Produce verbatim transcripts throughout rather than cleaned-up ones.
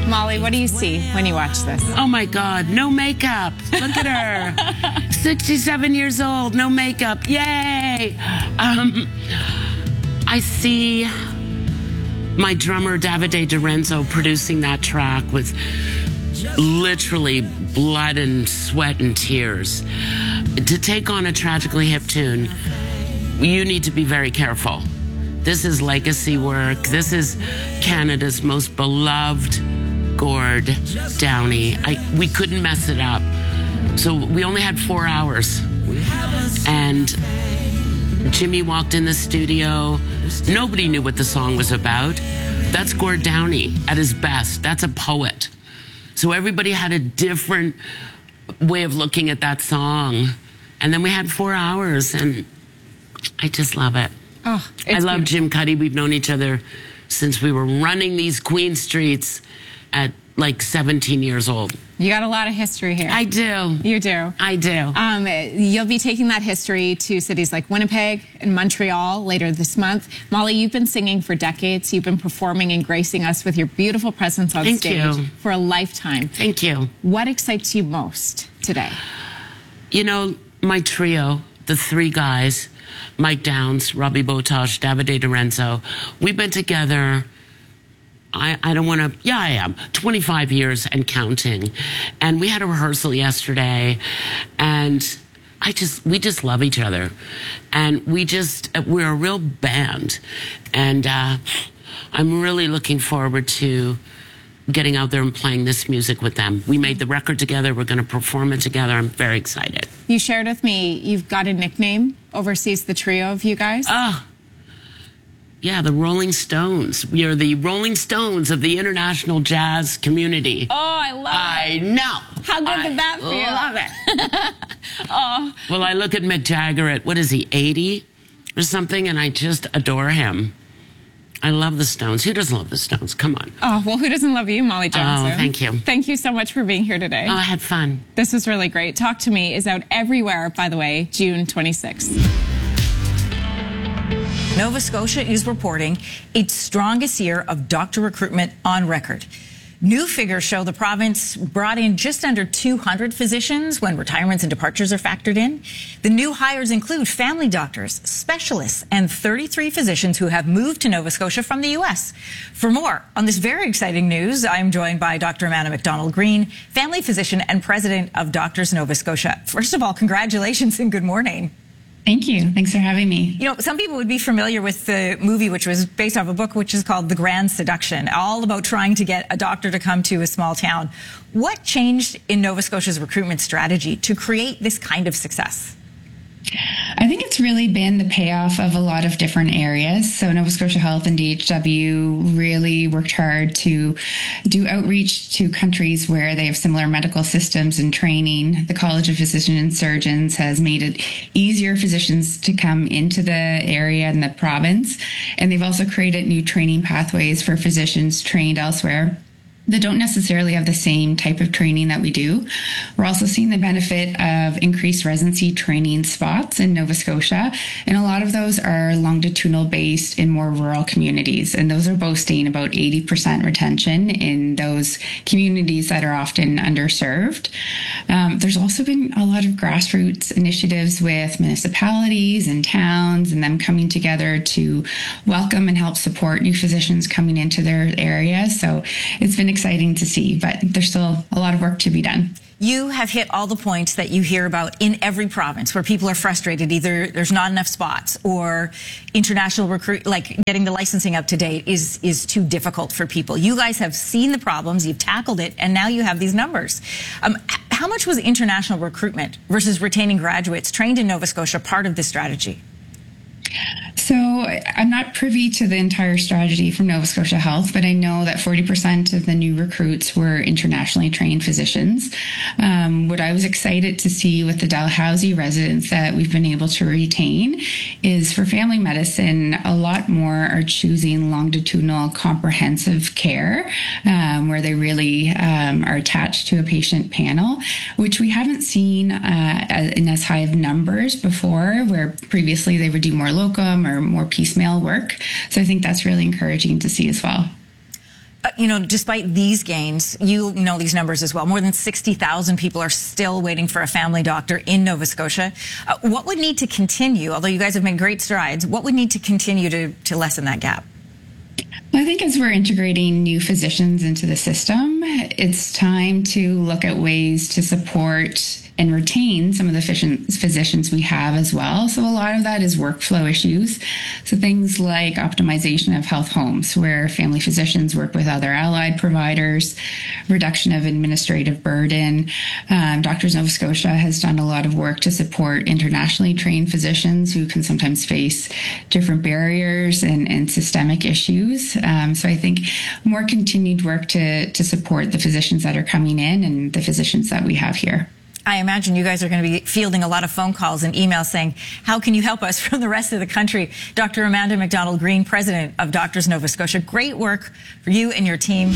Molly, what do you see when you watch this? Oh my God, no makeup. Look at her. sixty-seven years old, no makeup. Yay. Um, I see my drummer, Davide Dorenzo, producing that track with literally blood and sweat and tears. To take on a tragically hip tune, you need to be very careful. This is legacy work. This is Canada's most beloved Gord Downie. I, we couldn't mess it up. So we only had four hours. And Jimmy walked in the studio. Nobody knew what the song was about. That's Gord Downie at his best. That's a poet. So everybody had a different way of looking at that song. And then we had four hours, and I just love it. Oh, I love beautiful. Jim Cuddy. We've known each other since we were running these Queen Streets at like seventeen years old. You got a lot of history here. I do. You do. I do. Um, you'll be taking that history to cities like Winnipeg and Montreal later this month. Molly, you've been singing for decades. You've been performing and gracing us with your beautiful presence on Thank stage you. for a lifetime. Thank you. What excites you most today? You know, my trio, the three guys, Mike Downs, Robbie Botosh, Davide Dorenzo, we've been together, I, I don't want to, yeah, I am, twenty-five years and counting. And we had a rehearsal yesterday, and I just, we just love each other. And we just, we're a real band. And uh, I'm really looking forward to getting out there and playing this music with them. We made the record together. We're going to perform it together. I'm very excited. You shared with me you've got a nickname overseas, the trio of you guys. Oh, yeah, the Rolling Stones. We are the Rolling Stones of the international jazz community. Oh, I love I it. know. How good I did that feel? love it. Oh, Well, I look at Mick Jagger at, what is he, eighty or something, and I just adore him. I love the Stones. Who doesn't love the Stones? Come on. oh, well, who doesn't love you, Molly Johnson? Oh, thank you. Thank you so much for being here today. Oh, I had fun. This was really great. Talk to Me is out everywhere, by the way, June twenty-sixth. Nova Scotia is reporting its strongest year of doctor recruitment on record. New figures show the province brought in just under two hundred physicians when retirements and departures are factored in. The new hires include family doctors, specialists, and thirty-three physicians who have moved to Nova Scotia from the U S. For more on this very exciting news, I'm joined by Doctor Amanda McDonald-Green, family physician and president of Doctors Nova Scotia. First of all, congratulations and good morning. Thank you. Thanks for having me. You know, some people would be familiar with the movie, which was based off a book, which is called The Grand Seduction, all about trying to get a doctor to come to a small town. What changed in Nova Scotia's recruitment strategy to create this kind of success? I think it's really been the payoff of a lot of different areas. So Nova Scotia Health and D H W really worked hard to do outreach to countries where they have similar medical systems and training. The College of Physicians and Surgeons has made it easier for physicians to come into the area and the province. And they've also created new training pathways for physicians trained elsewhere that don't necessarily have the same type of training that we do. We're also seeing the benefit of increased residency training spots in Nova Scotia, and a lot of those are longitudinal based in more rural communities, and those are boasting about eighty percent retention in those communities that are often underserved. Um, there's also been a lot of grassroots initiatives with municipalities and towns and them coming together to welcome and help support new physicians coming into their area. So it's been exciting to see, but there's still a lot of work to be done. You have hit all the points that you hear about in every province where people are frustrated. Either there's not enough spots or international recruit, like getting the licensing up to date is, is too difficult for people. You guys have seen the problems, you've tackled it, and now you have these numbers. Um, how much was international recruitment versus retaining graduates trained in Nova Scotia part of this strategy? So I'm not privy to the entire strategy from Nova Scotia Health, but I know that forty percent of the new recruits were internationally trained physicians. Um, what I was excited to see with the Dalhousie residents that we've been able to retain is for family medicine, a lot more are choosing longitudinal comprehensive care, um, where they really um, are attached to a patient panel, which we haven't seen uh, in as high of numbers before, where previously they would do more locum or more piecemeal work. So I think that's really encouraging to see as well. Uh, you know, despite these gains, you know these numbers as well. More than sixty thousand people are still waiting for a family doctor in Nova Scotia. Uh, what would need to continue, although you guys have made great strides, what would need to continue to, to lessen that gap? I think as we're integrating new physicians into the system, it's time to look at ways to support and retain some of the physicians we have as well. So a lot of that is workflow issues. So things like optimization of health homes, where family physicians work with other allied providers, reduction of administrative burden. Um, Doctors Nova Scotia has done a lot of work to support internationally trained physicians who can sometimes face different barriers and, and systemic issues. Um, so I think more continued work to, to support the physicians that are coming in and the physicians that we have here. I imagine you guys are going to be fielding a lot of phone calls and emails saying, how can you help us from the rest of the country? Doctor Amanda McDonald-Green, president of Doctors Nova Scotia. Great work for you and your team.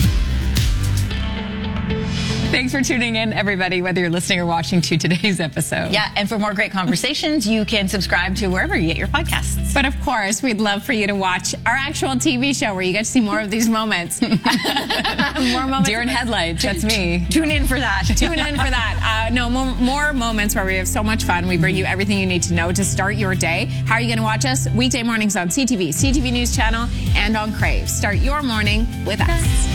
Thanks for tuning in, everybody, whether you're listening or watching to today's episode. Yeah, and for more great conversations, you can subscribe to wherever you get your podcasts. But of course, we'd love for you to watch our actual T V show where you get to see more of these moments. More moments. Deer in headlights, that's me. Tune in for that. Tune in for that. Uh, no, more, more moments where we have so much fun. We bring you everything you need to know to start your day. How are you going to watch us? Weekday mornings on C T V, C T V News Channel, and on Crave. Start your morning with us.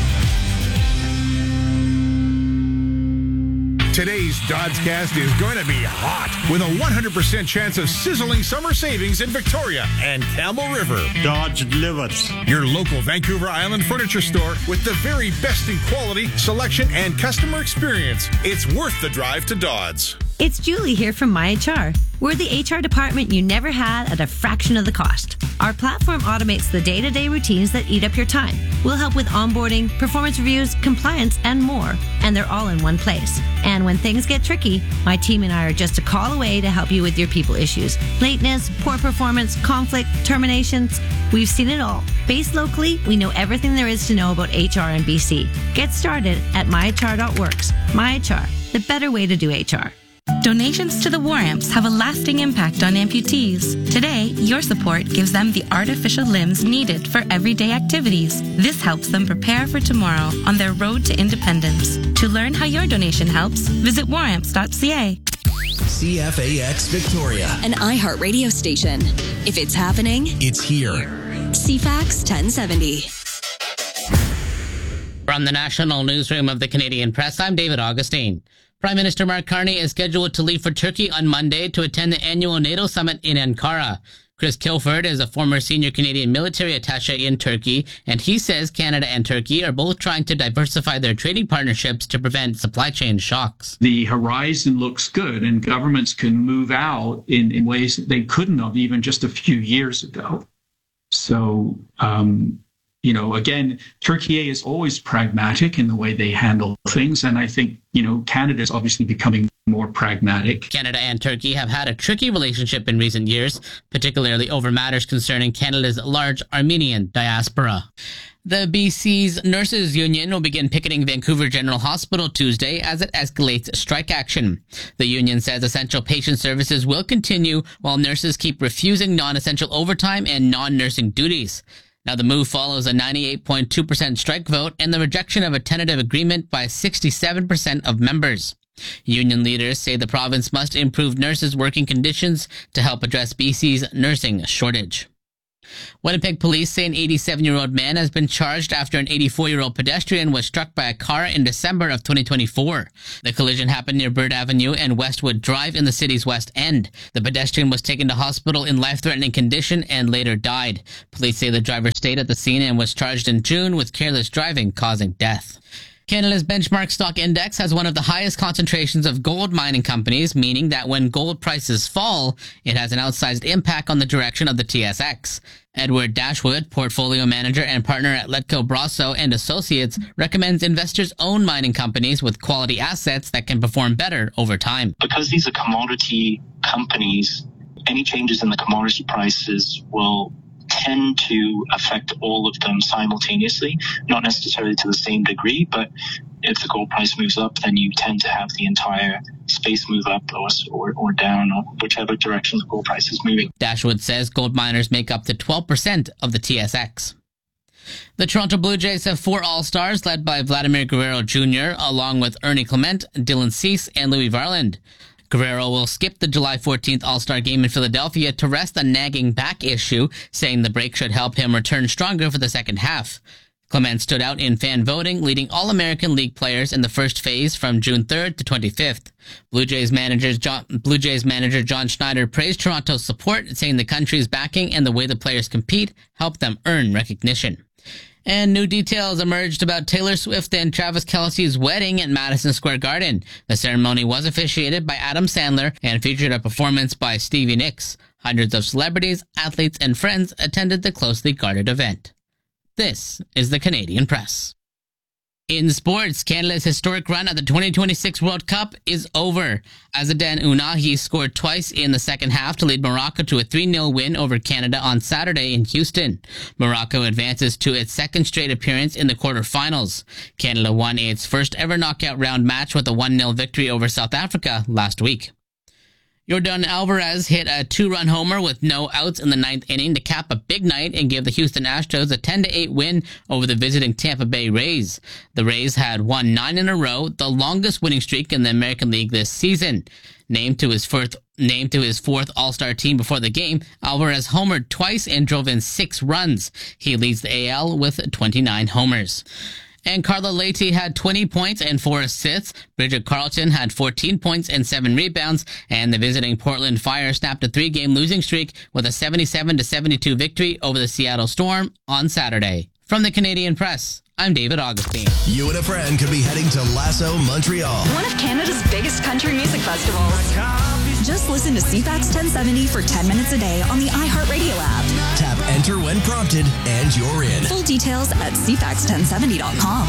Today's Dodscast is going to be hot with a one hundred percent chance of sizzling summer savings in Victoria and Campbell River. Dodge delivers. Your local Vancouver Island furniture store with the very best in quality, selection, and customer experience. It's worth the drive to Dodds. It's Julie here from MyHR. We're the H R department you never had at a fraction of the cost. Our platform automates the day-to-day routines that eat up your time. We'll help with onboarding, performance reviews, compliance, and more. And they're all in one place. And when things get tricky, my team and I are just a call away to help you with your people issues. Lateness, poor performance, conflict, terminations. We've seen it all. Based locally, we know everything there is to know about H R in B C. Get started at my H R dot works. MyHR, the better way to do H R. Donations to the War Amps have a lasting impact on amputees. Today, your support gives them the artificial limbs needed for everyday activities. This helps them prepare for tomorrow on their road to independence. To learn how your donation helps, visit war amps dot c a. C F A X Victoria, an iHeart radio station. If it's happening, it's here. C FAX ten seventy. From the National Newsroom of the Canadian Press, I'm David Augustine. Prime Minister Mark Carney is scheduled to leave for Turkey on Monday to attend the annual NATO summit in Ankara. Chris Kilford is a former senior Canadian military attaché in Turkey, and he says Canada and Turkey are both trying to diversify their trading partnerships to prevent supply chain shocks. The horizon looks good, and governments can move out in, in ways that they couldn't have even just a few years ago. So, um, you know, again, Turkey is always pragmatic in the way they handle things. And I think, you know, Canada is obviously becoming more pragmatic. Canada and Turkey have had a tricky relationship in recent years, particularly over matters concerning Canada's large Armenian diaspora. The B C's Nurses Union will begin picketing Vancouver General Hospital Tuesday as it escalates strike action. The union says essential patient services will continue while nurses keep refusing non-essential overtime and non-nursing duties. Now, the move follows a ninety-eight point two percent strike vote and the rejection of a tentative agreement by sixty-seven percent of members. Union leaders say the province must improve nurses' working conditions to help address B C's nursing shortage. Winnipeg police say an eighty-seven-year-old man has been charged after an eighty-four-year-old pedestrian was struck by a car in December of twenty twenty-four. The collision happened near Bird Avenue and Westwood Drive in the city's West End. The pedestrian was taken to hospital in life-threatening condition and later died. Police say the driver stayed at the scene and was charged in June with careless driving causing death. Canada's benchmark stock index has one of the highest concentrations of gold mining companies, meaning that when gold prices fall, it has an outsized impact on the direction of the T S X. Edward Dashwood, portfolio manager and partner at Letco Brasso and Associates, recommends investors own mining companies with quality assets that can perform better over time. Because these are commodity companies, any changes in the commodity prices will tend to affect all of them simultaneously, not necessarily to the same degree, but if the gold price moves up, then you tend to have the entire space move up or, or, or down, or whichever direction the gold price is moving. Dashwood says gold miners make up to twelve percent of the T S X. The Toronto Blue Jays have four All-Stars led by Vladimir Guerrero Junior, along with Ernie Clement, Dylan Cease, and Louis Varland. Guerrero will skip the July fourteenth All-Star game in Philadelphia to rest a nagging back issue, saying the break should help him return stronger for the second half. Clement stood out in fan voting, leading All-American League players in the first phase from June third to twenty-fifth. Blue Jays manager John, Blue Jays manager John Schneider praised Toronto's support, saying the country's backing and the way the players compete help them earn recognition. And new details emerged about Taylor Swift and Travis Kelce's wedding at Madison Square Garden. The ceremony was officiated by Adam Sandler and featured a performance by Stevie Nicks. Hundreds of celebrities, athletes, and friends attended the closely guarded event. This is the Canadian Press. In sports, Canada's historic run at the twenty twenty-six World Cup is over. Azzedine Ounahi scored twice in the second half to lead Morocco to a three nil win over Canada on Saturday in Houston. Morocco advances to its second straight appearance in the quarterfinals. Canada won its first ever knockout round match with a one nil victory over South Africa last week. Yordan Alvarez hit a two-run homer with no outs in the ninth inning to cap a big night and give the Houston Astros a ten to eight win over the visiting Tampa Bay Rays. The Rays had won nine in a row, the longest winning streak in the American League this season. Named to his fourth, named to his fourth All-Star team before the game, Alvarez homered twice and drove in six runs. He leads the A L with twenty-nine homers. And Carla Leite had twenty points and four assists. Bridget Carlton had fourteen points and seven rebounds. And the visiting Portland Fire snapped a three-game losing streak with a seventy-seven to seventy-two victory over the Seattle Storm on Saturday. From the Canadian Press, I'm David Augustine. You and a friend could be heading to Lasso, Montreal. One of Canada's biggest country music festivals. Just listen to C FAX ten seventy for ten minutes a day on the iHeartRadio app. Tap enter when prompted and you're in. Full details at c fax ten seventy dot com.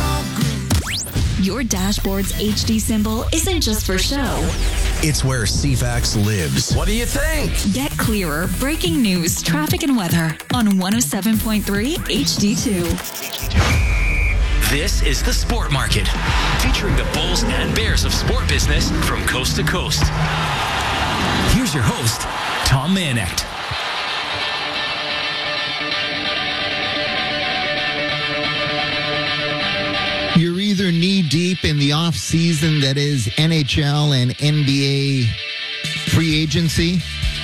Your dashboard's H D symbol isn't just for show. It's where C FAX lives. What do you think? Get clearer breaking news, traffic, and weather on one oh seven point three H D two. This is the Sport Market, featuring the Bulls and Bears of sport business from coast to coast. Here's your host, Tom Manecht. You're either knee-deep in the off-season that is N H L and N B A free agency,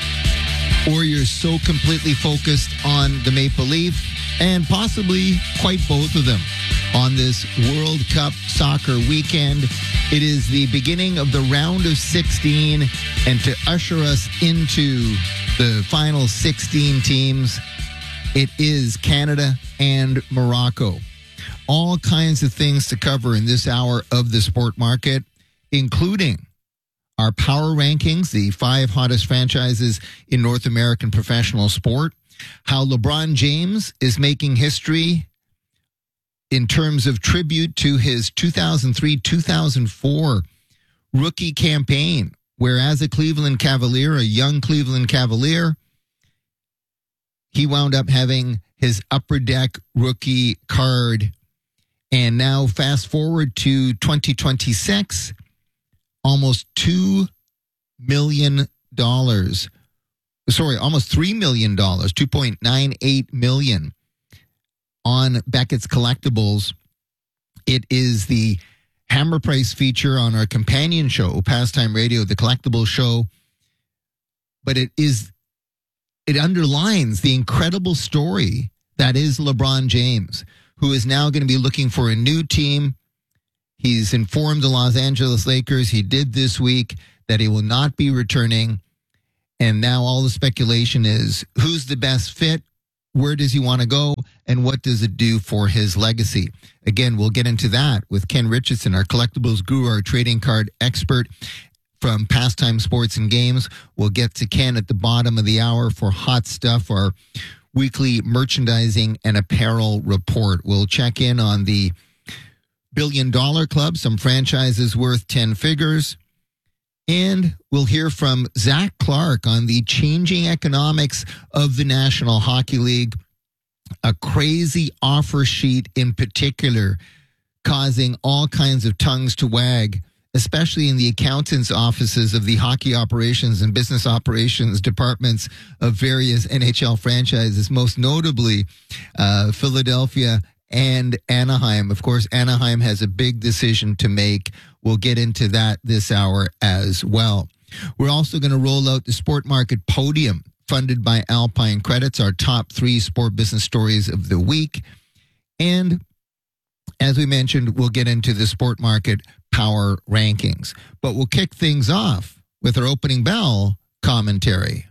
or you're so completely focused on the Maple Leaf, and possibly quite both of them. On this World Cup soccer weekend, it is the beginning of the round of sixteen, and to usher us into the final sixteen teams, it is Canada and Morocco. All kinds of things to cover in this hour of the Sport Market, including our power rankings, the five hottest franchises in North American professional sport, how LeBron James is making history in terms of tribute to his two thousand three two thousand four rookie campaign, where as a Cleveland Cavalier, a young Cleveland Cavalier, he wound up having his Upper Deck rookie card. And now fast forward to twenty twenty-six, almost two million dollars. Sorry, almost three million dollars, two point nine eight million dollars on Beckett's Collectibles. It is the Hammer Price feature on our companion show, Pastime Radio, the Collectibles Show. But it is, it underlines the incredible story that is LeBron James, who is now going to be looking for a new team. He's informed the Los Angeles Lakers, he did this week, that he will not be returning. And now all the speculation is who's the best fit, where does he want to go, and what does it do for his legacy? Again, we'll get into that with Ken Richardson, our collectibles guru, our trading card expert from Pastime Sports and Games. We'll get to Ken at the bottom of the hour for Hot Stuff, our weekly merchandising and apparel report. We'll check in on the Billion Dollar Club, some franchises worth ten figures. And we'll hear from Zach Clark on the changing economics of the National Hockey League, a crazy offer sheet in particular, causing all kinds of tongues to wag especially in the accountants' offices of the hockey operations and business operations departments of various N H L franchises, most notably uh, Philadelphia and Anaheim. Of course, Anaheim has a big decision to make. We'll get into that this hour as well. We're also going to roll out the Sport Market Podium, funded by Alpine Credits, our top three sport business stories of the week. And as we mentioned, we'll get into the Sport Market Power Rankings. But we'll kick things off with our opening bell commentary.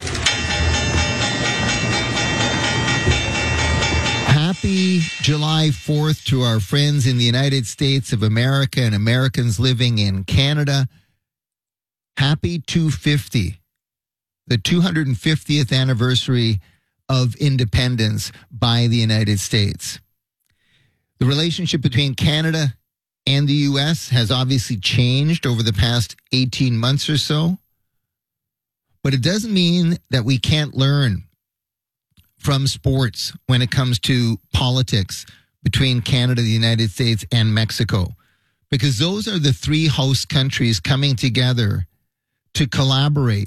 Happy July fourth to our friends in the United States of America and Americans living in Canada. Happy two fifty, the two hundred fiftieth anniversary of independence by the United States. The relationship between Canada and the U S has obviously changed over the past eighteen months or so, but it doesn't mean that we can't learn from sports when it comes to politics between Canada, the United States, and Mexico, because those are the three host countries coming together to collaborate.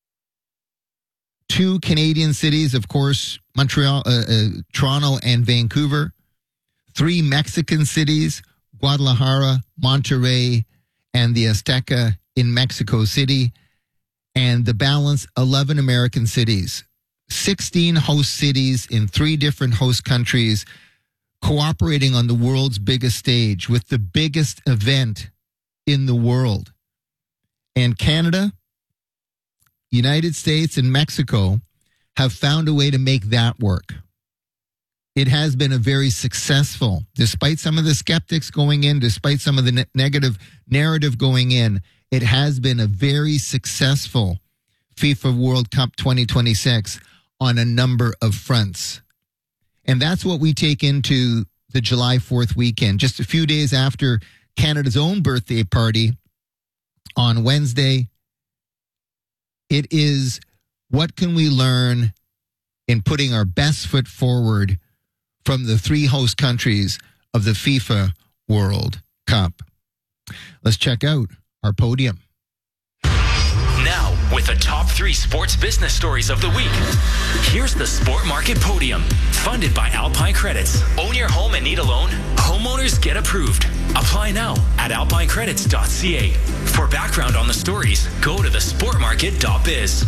Two Canadian cities, of course, Montreal, uh, uh, Toronto, and Vancouver. Three Mexican cities, Guadalajara, Monterrey, and the Azteca in Mexico City. And the balance, eleven American cities. sixteen host cities in three different host countries cooperating on the world's biggest stage with the biggest event in the world. And Canada, United States, and Mexico have found a way to make that work. It has been a very successful, despite some of the skeptics going in, despite some of the ne- negative narrative going in, it has been a very successful FIFA World Cup twenty twenty-six on a number of fronts. And that's what we take into the July fourth weekend, just a few days after Canada's own birthday party on Wednesday. It is, what can we learn in putting our best foot forward from the three host countries of the FIFA World Cup? Let's check out our podium. Now, with the top three sports business stories of the week, here's the Sport Market Podium, funded by Alpine Credits. Own your home and need a loan? Homeowners get approved. Apply now at alpine credits dot c a. For background on the stories, go to the sport market dot biz.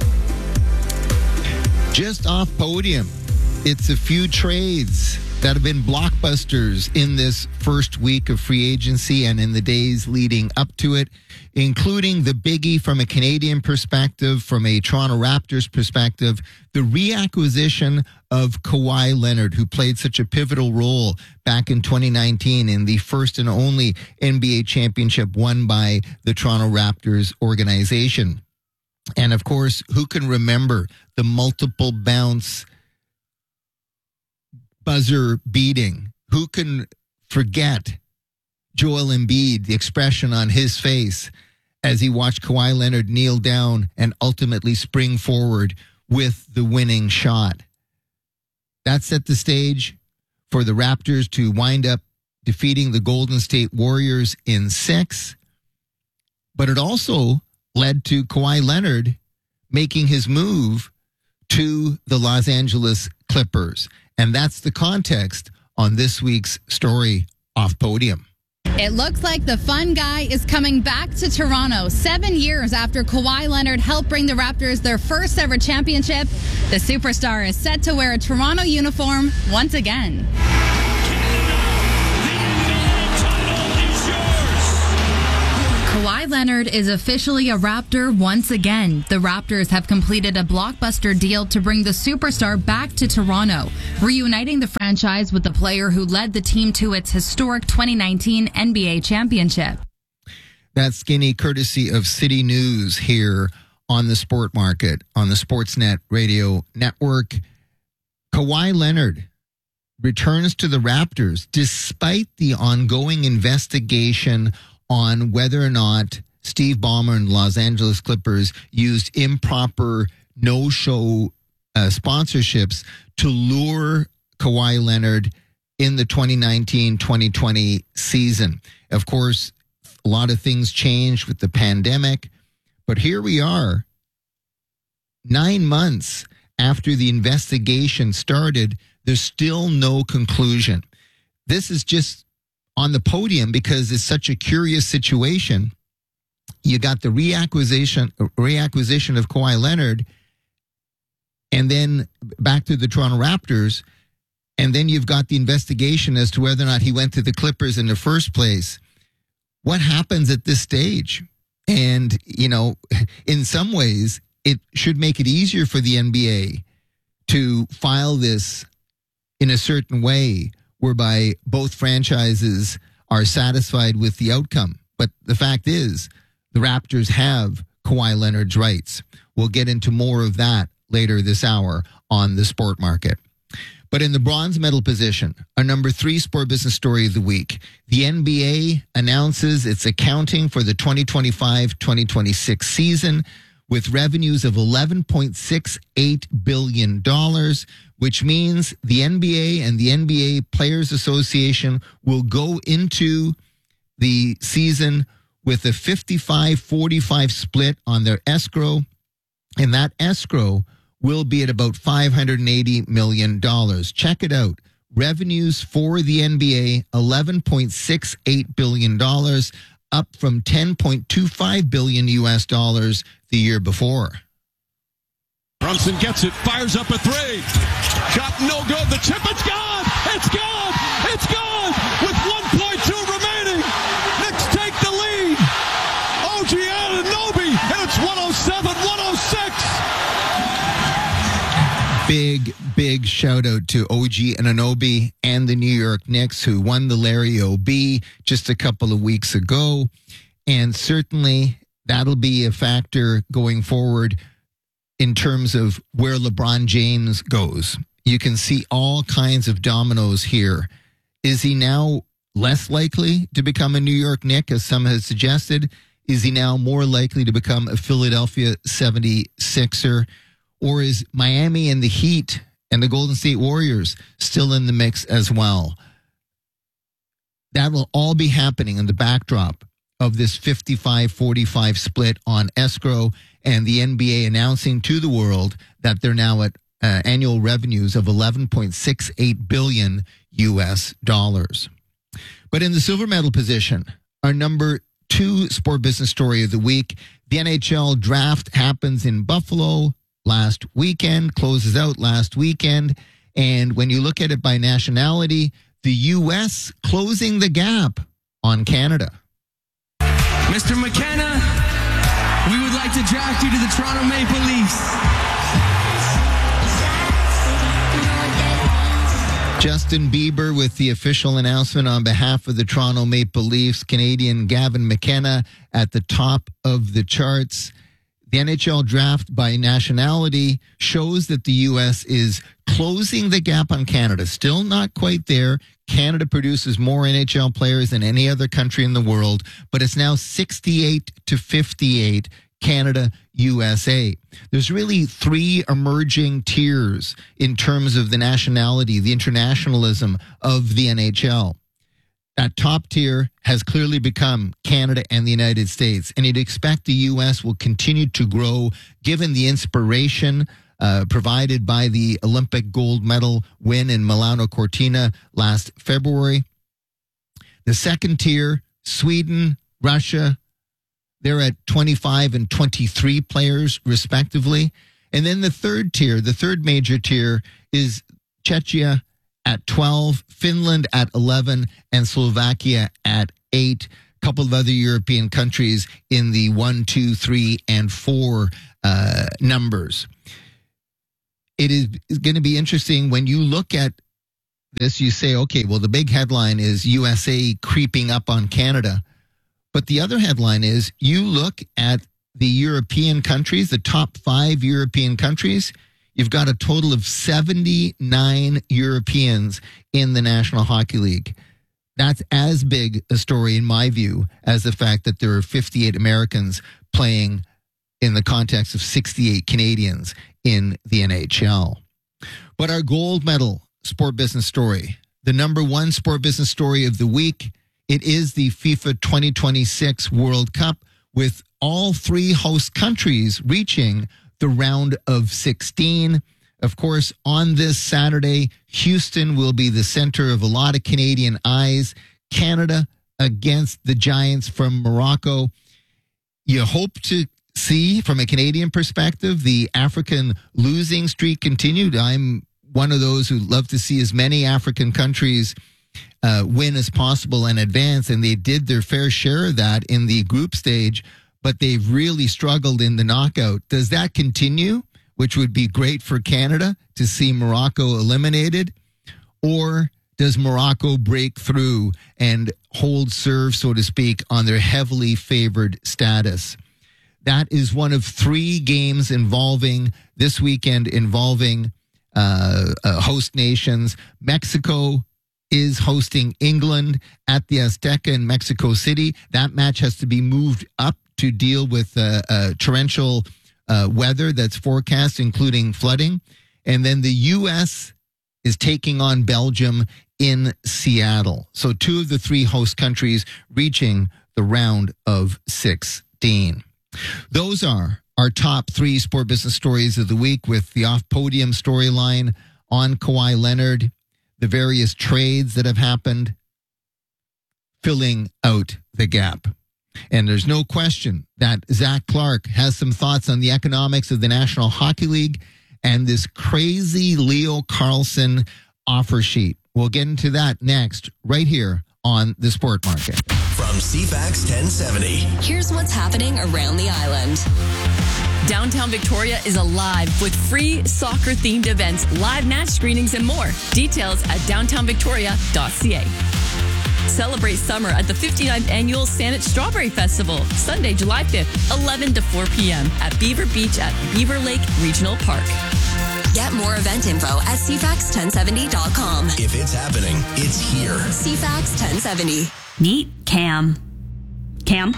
Just off podium, it's a few trades that have been blockbusters in this first week of free agency and in the days leading up to it, including the biggie from a Canadian perspective, from a Toronto Raptors perspective, the reacquisition of Kawhi Leonard, who played such a pivotal role back in twenty nineteen in the first and only N B A championship won by the Toronto Raptors organization. And of course, who can remember the multiple bounce buzzer beating? Who can forget Joel Embiid, the expression on his face as he watched Kawhi Leonard kneel down and ultimately spring forward with the winning shot? That set the stage for the Raptors to wind up defeating the Golden State Warriors in six. But it also led to Kawhi Leonard making his move to the Los Angeles Clippers. And that's the context on this week's story off podium. It looks like the fun guy is coming back to Toronto. Seven years after Kawhi Leonard helped bring the Raptors their first ever championship, the superstar is set to wear a Toronto uniform once again. Kawhi Leonard is officially a Raptor once again. The Raptors have completed a blockbuster deal to bring the superstar back to Toronto, reuniting the franchise with the player who led the team to its historic twenty nineteen N B A championship. That's skinny courtesy of City News here on the Sport Market, on the Sportsnet Radio Network. Kawhi Leonard returns to the Raptors despite the ongoing investigation on whether or not Steve Ballmer and Los Angeles Clippers used improper no-show uh, sponsorships to lure Kawhi Leonard in the twenty nineteen twenty twenty season. Of course, A lot of things changed with the pandemic. But here we are, nine months after the investigation started, there's still no conclusion. This is just on the podium because it's such a curious situation. You got the reacquisition, reacquisition of Kawhi Leonard, and then back to the Toronto Raptors, and then you've got the investigation as to whether or not he went to the Clippers in the first place. What happens at this stage? And, you know, in some ways, it should make it easier for the N B A to file this in a certain way whereby both franchises are satisfied with the outcome. But the fact is, the Raptors have Kawhi Leonard's rights. We'll get into more of that later this hour on the Sport Market. But in the bronze medal position, our number three sport business story of the week, the N B A announces its accounting for the twenty twenty-five twenty twenty-six season with revenues of eleven point six eight billion dollars, which means the N B A and the N B A Players Association will go into the season with a fifty-five forty-five split on their escrow, and that escrow will be at about five hundred eighty million dollars. Check it out. Revenues for the N B A, eleven point six eight billion dollars, up from ten point two five billion U S dollars the year before. Brunson gets it, fires up a three. Shot no good. The tip, it's gone. It's gone. It's gone. With one point two remaining. Knicks take the lead. O G Anunoby, and it's one oh seven one oh six. Big, big shout out to O G Anunoby and the New York Knicks, who won the Larry O B just a couple of weeks ago. And certainly that'll be a factor going forward in terms of where LeBron James goes. You can see all kinds of dominoes here. Is he now less likely to become a New York Knick, as some have suggested? Is he now more likely to become a Philadelphia seventy-sixer? Or is Miami and the Heat and the Golden State Warriors still in the mix as well? That will all be happening in the backdrop of this fifty-five forty-five split on escrow and the N B A announcing to the world that they're now at uh, annual revenues of eleven point six eight billion U S dollars. But in the silver medal position, our number two sport business story of the week, the N H L draft happens in Buffalo last weekend, closes out last weekend. And when you look at it by nationality, the U S closing the gap on Canada. Mister McKenna, we would like to draft you to the Toronto Maple Leafs. Justin Bieber with the official announcement on behalf of the Toronto Maple Leafs. Canadian Gavin McKenna at the top of the charts. The N H L draft by nationality shows that the U S is closing the gap on Canada. Still not quite there. Canada produces more N H L players than any other country in the world, but it's now sixty-eight to fifty-eight, Canada, U S A. There's really three emerging tiers in terms of the nationality, the internationalism of the N H L. That top tier has clearly become Canada and the United States, and you'd expect the U S will continue to grow given the inspiration uh, provided by the Olympic gold medal win in Milano Cortina last February. The second tier, Sweden, Russia, they're at twenty-five and twenty-three players respectively. And then the third tier, the third major tier is Czechia at twelve, Finland at eleven, and Slovakia at eight. A couple of other European countries in the one, two, three, and four uh, numbers. It is going to be interesting when you look at this, you say, okay, well, the big headline is U S A creeping up on Canada. But the other headline is you look at the European countries, the top five European countries, you've got a total of seventy-nine Europeans in the National Hockey League. That's as big a story, in my view, as the fact that there are fifty-eight Americans playing in the context of sixty-eight Canadians in the N H L. But our gold medal sport business story, the number one sport business story of the week, It is the FIFA twenty twenty-six World Cup, with all three host countries reaching the round of sixteen. Of course, on this Saturday, Houston will be the center of a lot of Canadian eyes. Canada against the Giants from Morocco. You hope to see, from a Canadian perspective, the African losing streak continued. I'm one of those who love to see as many African countries uh, win as possible and advance, and they did their fair share of that in the group stage, but they've really struggled in the knockout. Does that continue, which would be great for Canada to see Morocco eliminated? Or does Morocco break through and hold serve, so to speak, on their heavily favored status? That is one of three games involving this weekend involving uh, uh, host nations. Mexico is hosting England at the Azteca in Mexico City. That match has to be moved up to deal with uh, uh, torrential uh, weather that's forecast, including flooding. And then the U S is taking on Belgium in Seattle. So two of the three host countries reaching the round of sixteen. Those are our top three sport business stories of the week, with the off-podium storyline on Kawhi Leonard, the various trades that have happened, filling out the gap. And there's no question that Zach Clark has some thoughts on the economics of the National Hockey League and this crazy Leo Carlsson offer sheet. We'll get into that next, right here on The Sport Market. From C FAX ten seventy. Here's what's happening around the island. Downtown Victoria is alive with free soccer-themed events, live match screenings, and more. Details at downtown victoria dot c a. Celebrate summer at the fifty-ninth Annual Saanich Strawberry Festival, Sunday, July fifth, eleven to four p.m. at Beaver Beach at Beaver Lake Regional Park. Get more event info at c fax ten seventy dot com. If it's happening, it's here. C FAX ten seventy. Meet Cam. Cam?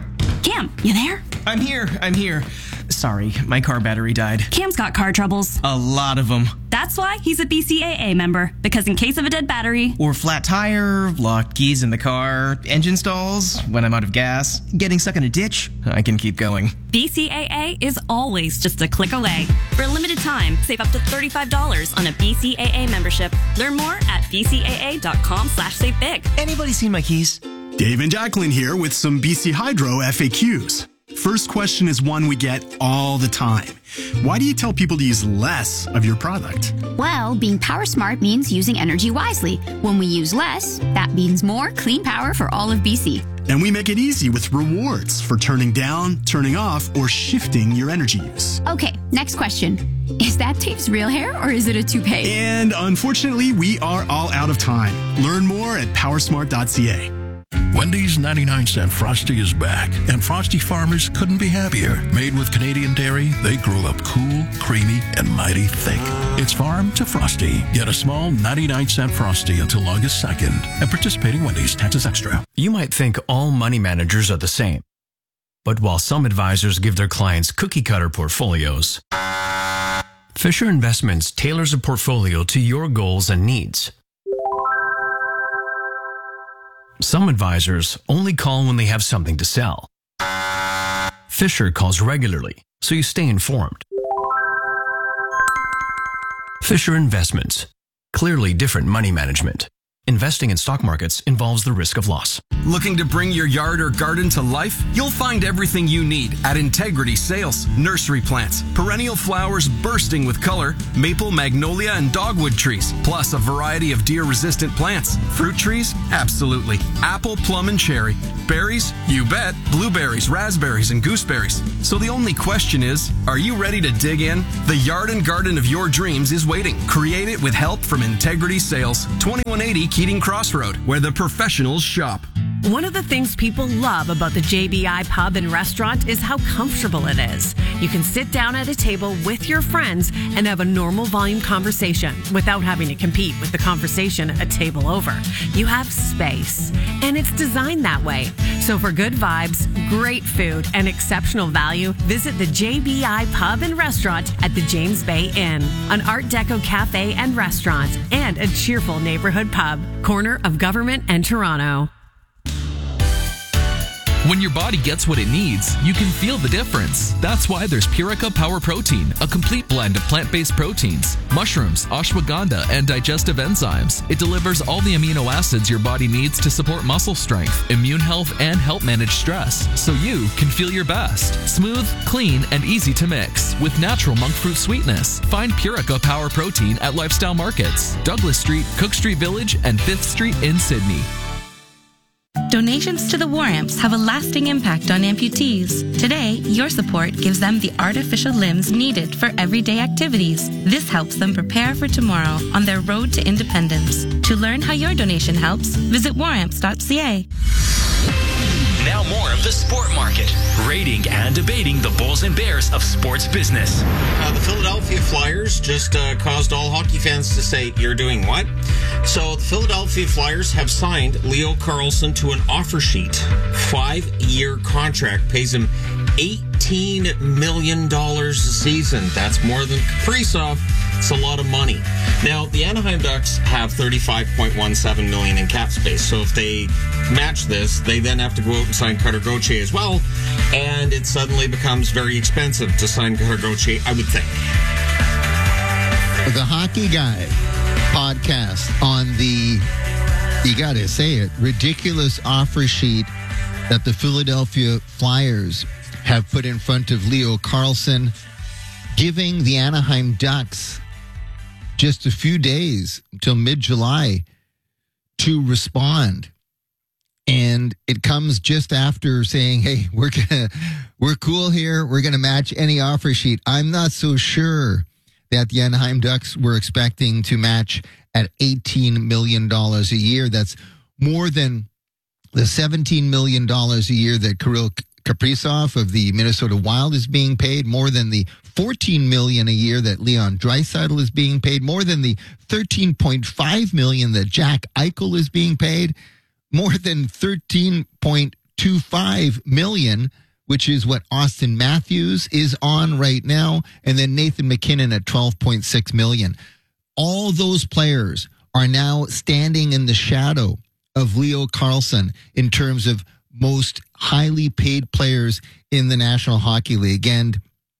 Cam, you there? I'm here. I'm here. Sorry, my car battery died. Cam's got car troubles. A lot of them. That's why he's a B C A A member, because in case of a dead battery, or flat tire, locked keys in the car, engine stalls, when I'm out of gas, getting stuck in a ditch, I can keep going. B C A A is always just a click away. For a limited time, save up to thirty-five dollars on a B C A A membership. Learn more at b c a a dot com slash save big. Anybody seen my keys? Dave and Jacqueline here with some B C Hydro F A Qs. First question is one we get all the time. Why do you tell people to use less of your product? Well, being power smart means using energy wisely. When we use less, that means more clean power for all of B C. And we make it easy with rewards for turning down, turning off, or shifting your energy use. Okay, next question. Is that Dave's real hair or is it a toupee? And unfortunately, we are all out of time. Learn more at power smart dot c a. Wendy's ninety-nine cent Frosty is back, and Frosty farmers couldn't be happier. Made with Canadian dairy, they grew up cool, creamy, and mighty thick. It's farm to Frosty. Get a small ninety-nine cent Frosty until August second. And participating Wendy's, taxes extra. You might think all money managers are the same. But while some advisors give their clients cookie-cutter portfolios, Fisher Investments tailors a portfolio to your goals and needs. Some advisors only call when they have something to sell. Fisher calls regularly, so you stay informed. Fisher Investments. Clearly different money management. Investing in stock markets involves the risk of loss. Looking to bring your yard or garden to life? You'll find everything you need at Integrity Sales. Nursery plants, perennial flowers bursting with color, maple, magnolia, and dogwood trees, plus a variety of deer-resistant plants. Fruit trees? Absolutely. Apple, plum, and cherry. Berries? You bet. Blueberries, raspberries, and gooseberries. So the only question is, are you ready to dig in? The yard and garden of your dreams is waiting. Create it with help from Integrity Sales. twenty-one eighty Keating Crossroad, where the professionals shop. One of the things people love about the J B I Pub and Restaurant is how comfortable it is. You can sit down at a table with your friends and have a normal volume conversation without having to compete with the conversation a table over. You have space, and it's designed that way. So for good vibes, great food, and exceptional value, visit the J B I Pub and Restaurant at the James Bay Inn, an Art Deco cafe and restaurant, and a cheerful neighborhood pub, corner of Government and Toronto. When your body gets what it needs, you can feel the difference. That's why there's Purica Power Protein, a complete blend of plant-based proteins, mushrooms, ashwagandha, and digestive enzymes. It delivers all the amino acids your body needs to support muscle strength, immune health, and help manage stress, so you can feel your best. Smooth, clean, and easy to mix with natural monk fruit sweetness. Find Purica Power Protein at Lifestyle Markets, Douglas Street, Cook Street Village, and fifth Street in Sydney. Donations to the War Amps have a lasting impact on amputees. Today, your support gives them the artificial limbs needed for everyday activities. This helps them prepare for tomorrow on their road to independence. To learn how your donation helps, visit war amps dot c a. Now more of the Sport Market, rating and debating the Bulls and Bears of sports business. Uh, the Philadelphia Flyers just uh, caused all hockey fans to say, "You're doing what?" So the Philadelphia Flyers have signed Leo Carlsson to an offer sheet. Five-year contract, pays him eighteen million dollars a season. That's more than Kaprizov. It's a lot of money. Now, the Anaheim Ducks have thirty-five point one seven million dollars in cap space. So if they match this, they then have to go out and sign Cutter Gauthier as well. And it suddenly becomes very expensive to sign Cutter Gauthier, I would think. The Hockey Guy podcast on the, you got to say it, ridiculous offer sheet that the Philadelphia Flyers have put in front of Leo Carlsson, giving the Anaheim Ducks just a few days until mid-July to respond. And it comes just after saying, hey, we're gonna, we're cool here. We're going to match any offer sheet. I'm not so sure that the Anaheim Ducks were expecting to match at eighteen million dollars a year. That's more than the seventeen million dollars a year that Kirill Kaprizov of the Minnesota Wild is being paid, more than the fourteen million dollars a year that Leon Draisaitl is being paid, more than the thirteen point five million dollars that Jack Eichel is being paid, more than thirteen point two five million dollars, which is what Austin Matthews is on right now, and then Nathan McKinnon at twelve point six million dollars. All those players are now standing in the shadow of Leo Carlsson in terms of most highly paid players in the National Hockey League. And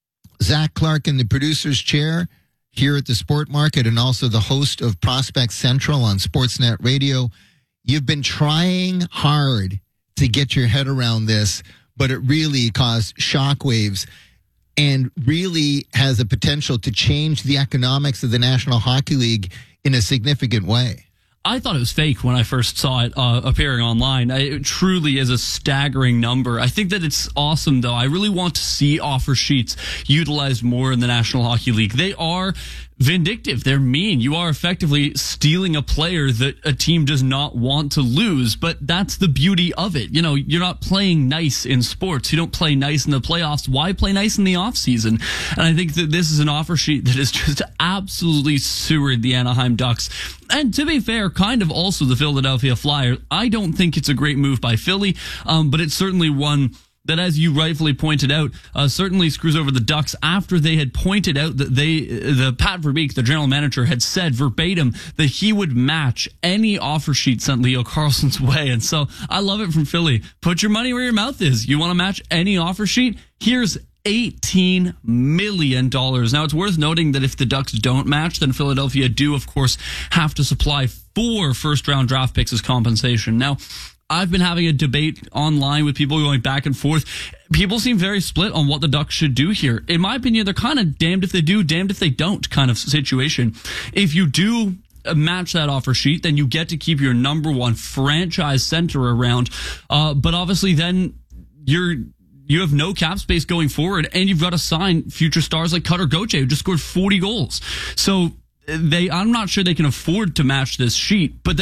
Zach Clark in the producer's chair here at the Sport Market, and also the host of Prospect Central on Sportsnet Radio. You've been trying hard to get your head around this, but it really caused shockwaves and really has the potential to change the economics of the National Hockey League in a significant way. I thought it was fake when I first saw it uh, appearing online. It truly is a staggering number. I think that it's awesome, though. I really want to see offer sheets utilized more in the National Hockey League. They are vindictive. They're mean. You are effectively stealing a player that a team does not want to lose, but that's the beauty of it. You know, you're not playing nice in sports. You don't play nice in the playoffs. Why play nice in the offseason? And I think that this is an offer sheet that has just absolutely sewered the Anaheim Ducks. And to be fair, kind of also the Philadelphia Flyers. I don't think it's a great move by Philly, um, but it's certainly one that, as you rightfully pointed out, uh, certainly screws over the Ducks after they had pointed out that they, the Pat Verbeek, the general manager, had said verbatim that he would match any offer sheet sent Leo Carlsson's way. And so I love it from Philly. Put your money where your mouth is. You want to match any offer sheet? Here's eighteen million dollars. Now, it's worth noting that if the Ducks don't match, then Philadelphia do, of course, have to supply four first-round draft picks as compensation. Now, I've been having a debate online with people going back and forth. People seem very split on what the Ducks should do here. In my opinion, they're kind of damned if they do, damned if they don't kind of situation. If you do match that offer sheet, then you get to keep your number one franchise center around. Uh, but obviously then you're you have no cap space going forward, and you've got to sign future stars like Cutter Gauthier, who just scored forty goals. So they, I'm not sure they can afford to match this sheet, but